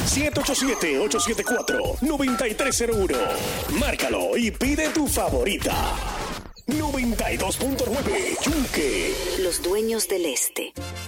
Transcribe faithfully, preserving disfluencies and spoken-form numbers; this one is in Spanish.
siete ocho siete, ocho siete cuatro, nueve tres cero uno. Márcalo y pide tu favorita. noventa y dos punto nueve Yunque. Los dueños del este.